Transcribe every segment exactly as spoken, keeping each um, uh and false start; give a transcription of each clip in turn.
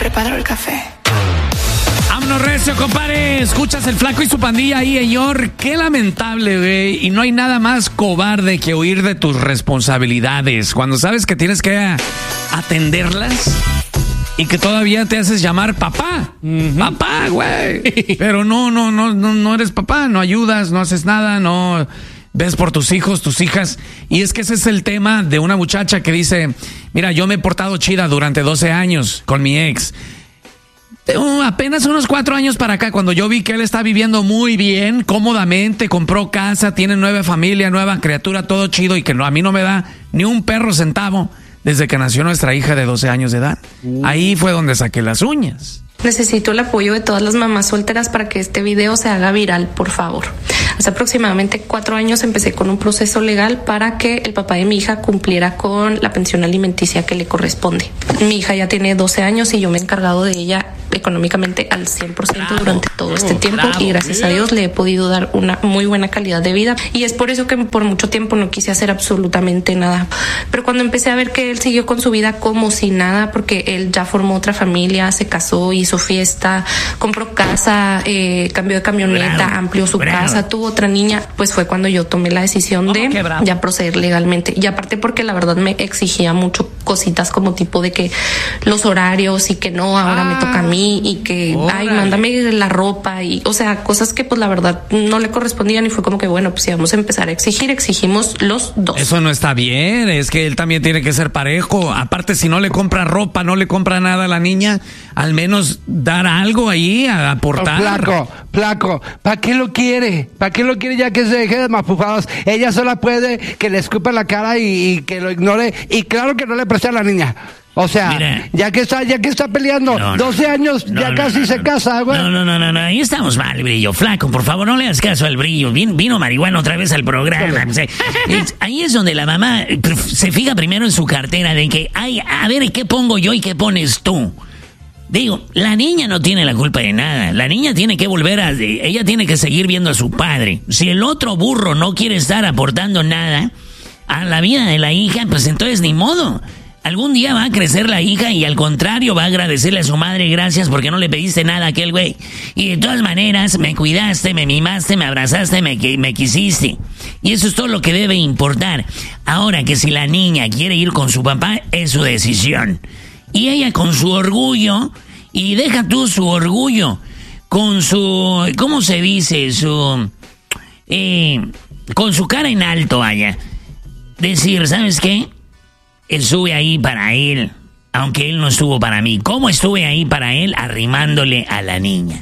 preparo el café. Vámonos, recio, compadre. Escuchas el Flaco y su pandilla ahí, señor. Qué lamentable, güey. Y no hay nada más cobarde que huir de tus responsabilidades. Cuando sabes que tienes que atenderlas y que todavía te haces llamar papá. Uh-huh. Papá, güey. Pero no, no, no, no, no eres papá. No ayudas, no haces nada, no ves por tus hijos, tus hijas. Y es que ese es el tema de una muchacha que dice, mira, yo me he portado chida durante doce años con mi ex. Uh, apenas unos cuatro años para acá, cuando yo vi que él está viviendo muy bien, cómodamente, compró casa, tiene nueva familia, nueva criatura, todo chido, y que no, a mí no me da ni un perro centavo desde que nació nuestra hija de doce años de edad. Uh. Ahí fue donde saqué las uñas. Necesito el apoyo de todas las mamás solteras para que este video se haga viral, por favor. Hace aproximadamente cuatro años empecé con un proceso legal para que el papá de mi hija cumpliera con la pensión alimenticia que le corresponde. Mi hija ya tiene doce años y yo me he encargado de ella económicamente al cien por ciento bravo, durante todo este tiempo bravo, y gracias a Dios le he podido dar una muy buena calidad de vida, y es por eso que por mucho tiempo no quise hacer absolutamente nada. Pero cuando empecé a ver que él siguió con su vida como si nada, porque él ya formó otra familia, se casó, hizo fiesta, compró casa, eh, cambió de camioneta, bravo, amplió su bravo. casa, tuvo otra niña, pues fue cuando yo tomé la decisión de ya proceder legalmente. Y aparte porque la verdad me exigía mucho cositas como tipo de que los horarios y que no, ahora ah. me toca a mí, y que, órale, ay, mándame la ropa, y, o sea, cosas que pues la verdad no le correspondían, y fue como que bueno, pues si vamos a empezar a exigir, exigimos los dos. Eso no está bien, es que él también tiene que ser parejo. Aparte, si no le compra ropa, no le compra nada a la niña, al menos dar algo ahí, a aportar. Oh, flaco, flaco, ¿para qué lo quiere? ¿Para qué lo quiere ya que se deje de mafufados? Ella sola puede que le escupa la cara y, y que lo ignore, y claro que no le preste a la niña. O sea, mira, ya que está, ya que está peleando, no, no, doce años, no, ya no, casi no, se no, casa, güey. No, no, no, no, no, ahí estamos mal, Brillo. Flaco, por favor, no le hagas caso al Brillo. Vino, vino marihuana otra vez al programa. O sea, es, ahí es donde la mamá se fija primero en su cartera de que, ay, a ver, ¿qué pongo yo y qué pones tú? Digo, la niña no tiene la culpa de nada. La niña tiene que volver a... Ella tiene que seguir viendo a su padre. Si el otro burro no quiere estar aportando nada a la vida de la hija, pues entonces ni modo. Algún día va a crecer la hija y al contrario va a agradecerle a su madre, gracias porque no le pediste nada a aquel güey. Y de todas maneras me cuidaste, me mimaste, me abrazaste, me, me quisiste. Y eso es todo lo que debe importar. Ahora que si la niña quiere ir con su papá, es su decisión. Y ella con su orgullo, y deja tú su orgullo, con su, ¿cómo se dice? Su, eh, con su cara en alto, vaya. Decir, ¿sabes qué? Estuve ahí para él, aunque él no estuvo para mí. ¿Cómo estuve ahí para él? Arrimándole a la niña.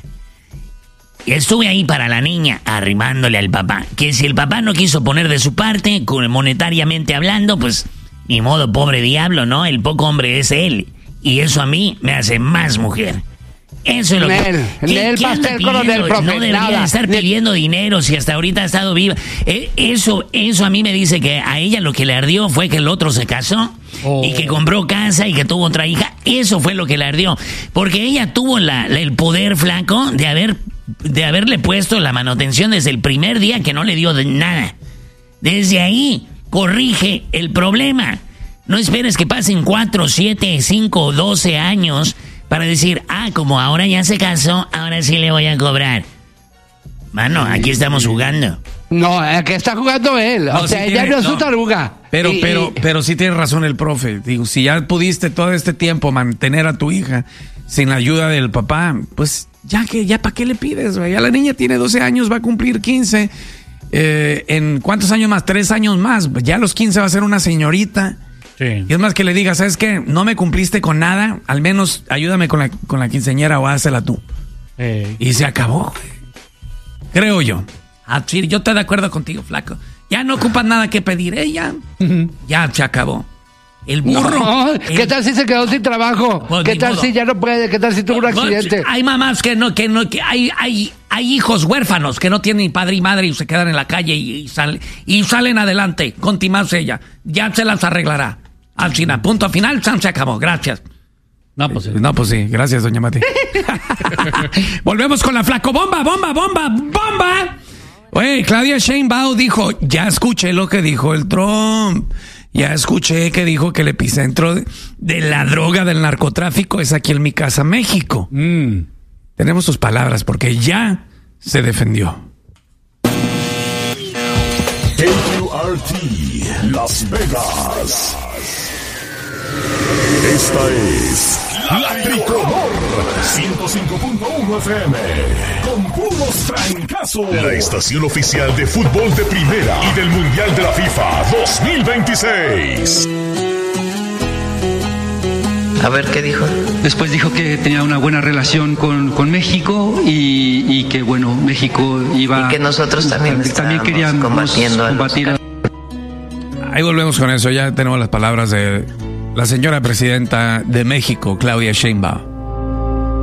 Y estuve ahí para la niña, arrimándole al papá. Que si el papá no quiso poner de su parte, monetariamente hablando, pues ni modo, pobre diablo, ¿no? El poco hombre es él. Y eso a mí me hace más mujer. Eso es lo Nel, que... Nel, pastel, coronel, profe, no debería nada. estar pidiendo dinero si hasta ahorita ha estado viva. Eh, eso, eso a mí me dice que a ella lo que le ardió fue que el otro se casó oh. y que compró casa y que tuvo otra hija. Eso fue lo que le ardió. Porque ella tuvo la, la, el poder, flaco, de haber de haberle puesto la manutención desde el primer día que no le dio de nada. Desde ahí, corrige el problema. No esperes que pasen cuatro, siete, cinco, doce años para decir, ah, como ahora ya se casó, ahora sí le voy a cobrar. Mano, aquí estamos jugando. No, aquí está jugando él. No, o sea, sí ella tiene, no es no. su taruga. Pero, y, pero, y... pero sí tiene razón el profe. Digo, si ya pudiste todo este tiempo mantener a tu hija sin la ayuda del papá, pues ya que, ya para qué le pides, güey. Ya la niña tiene doce años, va a cumplir quince. Eh, ¿En cuántos años más? Tres años más. Ya a los quince va a ser una señorita. Sí. Y es más que le digas, ¿sabes qué? No me cumpliste con nada, al menos ayúdame con la, con la quinceañera o hazla tú. Hey. Y se acabó. Creo yo. Ah, sí, yo estoy de acuerdo contigo, flaco. Ya no ocupas nada que pedir, ella. ¿eh? Ya se acabó. El burro. No, el... ¿Qué tal si se quedó sin trabajo? Pues, ¿Qué tal modo. si ya no puede? ¿Qué tal si tuvo un accidente? Hay mamás que no, que no, que hay, hay, hay hijos huérfanos que no tienen ni padre y madre y se quedan en la calle y, y, sale, y salen adelante. Continuarse ella. Ya se las arreglará. Al final, punto final, se acabó. Gracias. No, pues sí. No, pues sí. Gracias, doña Mati. Volvemos con la flaco. ¡Bomba, bomba, bomba, bomba! Oye, Claudia Sheinbaum dijo, ya escuché lo que dijo el Trump. Ya escuché que dijo que el epicentro de, de la droga del narcotráfico es aquí en mi casa, México. Mm. Tenemos sus palabras porque ya se defendió. K Q R T Las Vegas. Esta es La Tricolor ciento cinco punto uno F M con puros trancazos. La estación oficial de fútbol de primera y del Mundial de la FIFA dos mil veintiséis. A ver, ¿qué dijo? Después dijo que tenía una buena relación con, con México y, y que, bueno, México iba... Y que nosotros también también queríamos combatiendo combatir a... Ahí volvemos con eso, ya tenemos las palabras de la señora presidenta de México, Claudia Sheinbaum.